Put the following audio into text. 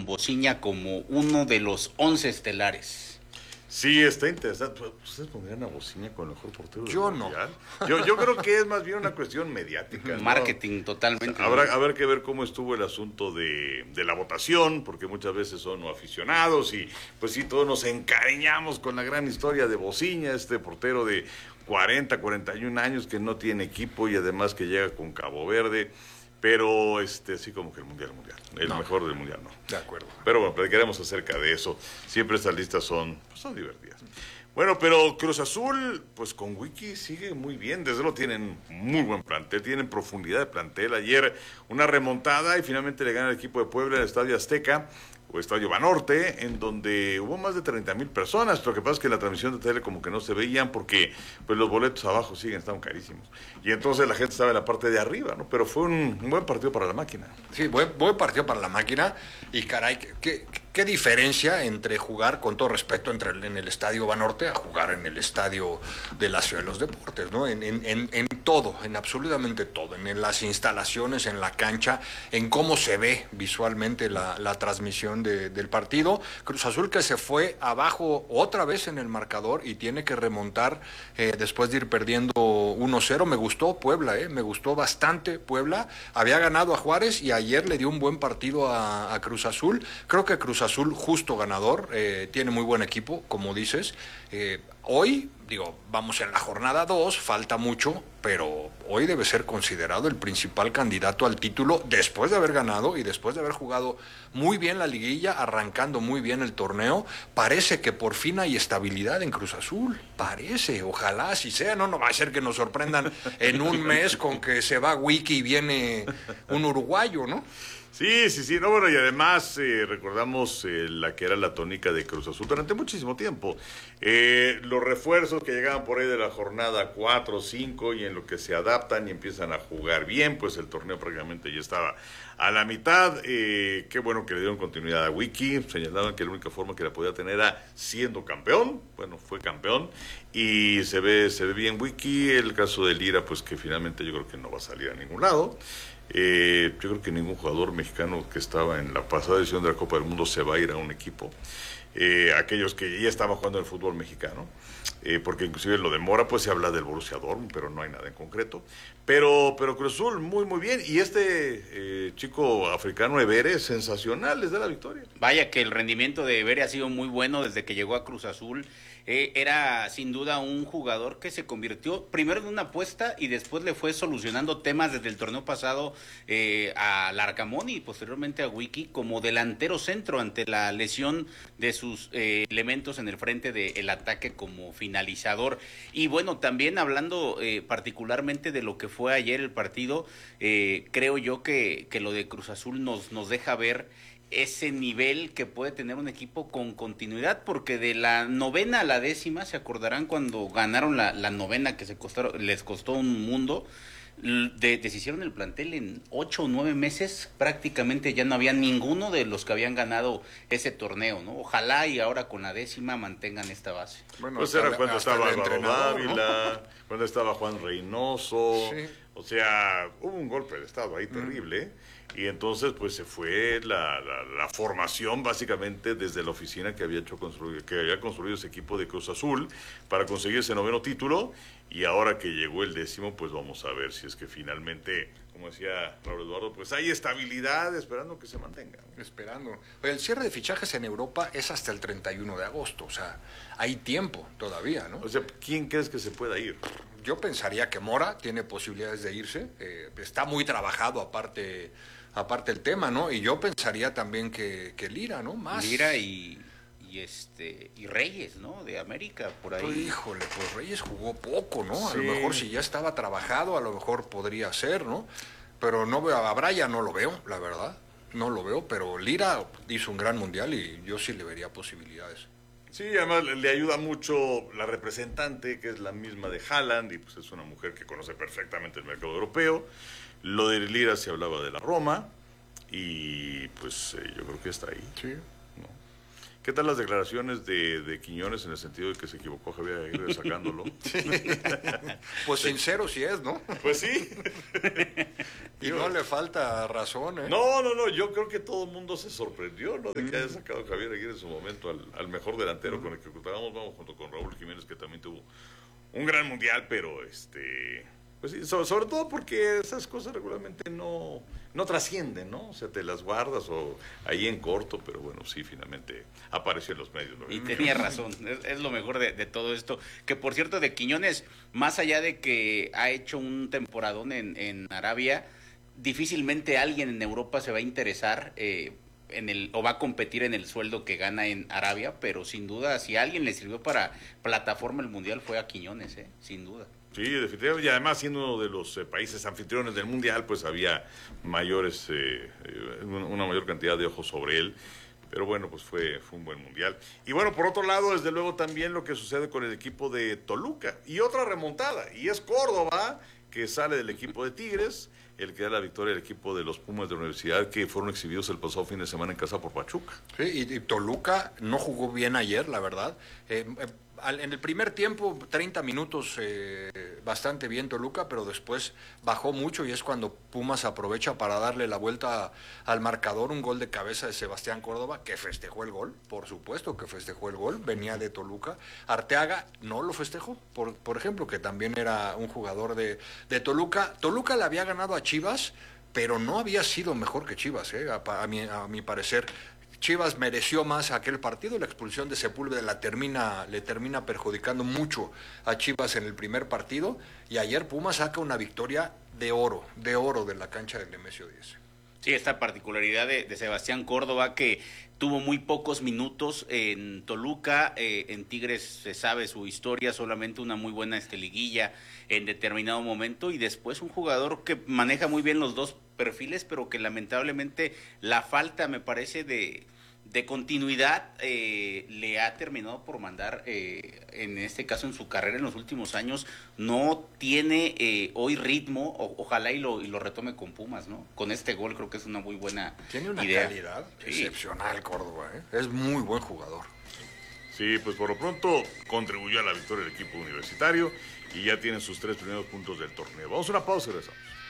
con Bociña como uno de los 11 estelares. Sí, está interesante. ¿Ustedes pondrían a Bociña con el mejor portero del Mundial? No. Yo creo que es más bien una cuestión mediática, ¿no? Marketing, totalmente. O sea, habrá que ver cómo estuvo el asunto de la votación, porque muchas veces son no aficionados y pues sí, todos nos encariñamos con la gran historia de Bociña, este portero de 41 años que no tiene equipo y además que llega con Cabo Verde. Pero así como que el mundial, el mejor del mundial no. De acuerdo. Pero bueno, platicaremos acerca de eso. Siempre estas listas son divertidas. Bueno, pero Cruz Azul, pues con Wiki sigue muy bien. Desde luego tienen muy buen plantel, tienen profundidad de plantel. Ayer una remontada y finalmente le gana el equipo de Puebla en el Estadio Azteca o Estadio Banorte, en donde hubo más de 30,000 personas. Lo que pasa es que en la transmisión de tele como que no se veían porque pues los boletos abajo estaban carísimos. Y entonces la gente estaba en la parte de arriba, ¿no? Pero fue un buen partido para la máquina. Sí, buen partido para la máquina. Y caray, qué diferencia entre jugar, con todo respeto, en el Estadio Banorte a jugar en el Estadio de la Ciudad de los Deportes, ¿no? En todo, en absolutamente todo. En las instalaciones, en la cancha, en cómo se ve visualmente la transmisión del partido. Cruz Azul que se fue abajo otra vez en el marcador y tiene que remontar después de ir perdiendo 1-0. Me gustó Puebla, me gustó bastante Puebla. Había ganado a Juárez y ayer le dio un buen partido a Cruz Azul. Creo que Cruz Azul justo ganador, tiene muy buen equipo, como dices. Hoy, vamos en la jornada 2, falta mucho, pero hoy debe ser considerado el principal candidato al título después de haber ganado y después de haber jugado muy bien la liguilla, arrancando muy bien el torneo. Parece que por fin hay estabilidad en Cruz Azul, parece, ojalá así sea, no va a ser que nos sorprendan en un mes con que se va Wiki y viene un uruguayo, ¿no? Sí, no, bueno, y además recordamos la que era la tónica de Cruz Azul durante muchísimo tiempo. Los refuerzos que llegaban por ahí de la jornada 4 o 5 y en lo que se adaptan y empiezan a jugar bien, pues el torneo prácticamente ya estaba a la mitad. Qué bueno que le dieron continuidad a Wiki, señalaban que la única forma que la podía tener era siendo campeón. Bueno, fue campeón y se ve bien Wiki. El caso de Lira, pues que finalmente yo creo que no va a salir a ningún lado. Yo creo que ningún jugador mexicano que estaba en la pasada edición de la Copa del Mundo se va a ir a un equipo. Aquellos que ya estaban jugando el fútbol mexicano, porque inclusive lo de Mora pues se habla del Borussia Dortmund, pero no hay nada en concreto. Pero Cruz Azul muy muy bien, y chico africano Evere, sensacional, les da la victoria. Vaya que el rendimiento de Evere ha sido muy bueno desde que llegó a Cruz Azul. Era sin duda un jugador que se convirtió primero en una apuesta y después le fue solucionando temas desde el torneo pasado a Larcamón y posteriormente a Wiki como delantero centro ante la lesión de sus elementos en el frente del ataque como finalizador. Y bueno, también hablando particularmente de lo que fue ayer el partido, creo yo que lo de Cruz Azul nos deja ver ese nivel que puede tener un equipo con continuidad, porque de la 9ª a la 10ª, se acordarán cuando ganaron la 9ª que les costó un mundo, deshicieron el plantel en 8 o 9 meses, prácticamente ya no había ninguno de los que habían ganado ese torneo, ¿no? Ojalá y ahora con la 10ª mantengan esta base. Bueno, pues era cuando estaba Álvaro Dávila, ¿no? Cuando estaba Juan Reynoso, sí. O sea, hubo un golpe de estado ahí terrible, y entonces pues se fue la formación básicamente desde la oficina que había construido ese equipo de Cruz Azul para conseguir ese 9º título, y ahora que llegó el 10º, pues vamos a ver si es que finalmente, como decía Raúl Eduardo, pues hay estabilidad, esperando que se mantenga. Esperando. El cierre de fichajes en Europa es hasta el 31 de agosto, o sea, hay tiempo todavía, ¿no? O sea, ¿quién crees que se pueda ir? Yo pensaría que Mora tiene posibilidades de irse, está muy trabajado aparte el tema, ¿no? Y yo pensaría también que Lira, ¿no? Más. Lira y Reyes, ¿no? De América, por ahí. Pues, híjole, pues Reyes jugó poco, ¿no? Sí. A lo mejor si ya estaba trabajado, a lo mejor podría ser, ¿no? Pero no veo a Bryan, no lo veo, la verdad. No lo veo, pero Lira hizo un gran mundial y yo sí le vería posibilidades. Sí, además le ayuda mucho la representante, que es la misma de Haaland, y pues es una mujer que conoce perfectamente el mercado europeo. Lo de Lira se hablaba de la Roma, y pues yo creo que está ahí. Sí. ¿No? ¿Qué tal las declaraciones de Quiñones en el sentido de que se equivocó Javier Aguirre sacándolo? Pues sincero sí es, ¿no? Pues sí. Y no le falta razón, ¿eh? No, yo creo que todo el mundo se sorprendió, ¿no? De que haya sacado a Javier Aguirre en su momento al mejor delantero con el que contábamos, vamos, junto con Raúl Jiménez, que también tuvo un gran mundial, pero pues sí, sobre todo porque esas cosas regularmente no trascienden, ¿no? O sea, te las guardas o ahí en corto, pero bueno, sí, finalmente apareció en los medios, ¿no? Y tenía razón, es lo mejor de todo esto. Que por cierto, de Quiñones, más allá de que ha hecho un temporadón en Arabia, difícilmente alguien en Europa se va a interesar o va a competir en el sueldo que gana en Arabia, pero sin duda, si a alguien le sirvió para plataforma el Mundial fue a Quiñones, sin duda. Sí, definitivamente, y además siendo uno de los países anfitriones del Mundial, pues había una mayor cantidad de ojos sobre él, pero bueno, pues fue un buen Mundial. Y bueno, por otro lado, desde luego también lo que sucede con el equipo de Toluca, y otra remontada, y es Córdoba, que sale del equipo de Tigres, el que da la victoria al equipo de los Pumas de la Universidad, que fueron exhibidos el pasado fin de semana en casa por Pachuca. Sí, y Toluca no jugó bien ayer, la verdad. En el primer tiempo, 30 minutos, bastante bien Toluca, pero después bajó mucho y es cuando Pumas aprovecha para darle la vuelta al marcador, un gol de cabeza de Sebastián Córdoba, que festejó el gol, por supuesto que festejó el gol, venía de Toluca. Arteaga no lo festejó, por ejemplo, que también era un jugador de Toluca. Toluca le había ganado a Chivas, pero no había sido mejor que Chivas, a mi parecer. Chivas mereció más aquel partido, la expulsión de Sepúlveda le termina perjudicando mucho a Chivas en el primer partido, y ayer Pumas saca una victoria de oro de la cancha del Nemesio 10. Sí, esta particularidad de Sebastián Córdoba, que tuvo muy pocos minutos en Toluca, en Tigres se sabe su historia, solamente una muy buena liguilla en determinado momento, y después un jugador que maneja muy bien los dos perfiles, pero que lamentablemente la falta, me parece, de continuidad le ha terminado por mandar, en este caso en su carrera en los últimos años, no tiene hoy ritmo, ojalá y lo retome con Pumas, ¿no? Con este gol creo que es una muy buena idea. Tiene una calidad excepcional Córdoba, es muy buen jugador. Sí, pues por lo pronto contribuyó a la victoria del equipo universitario y ya tienen sus 3 primeros puntos del torneo. Vamos a una pausa y regresamos.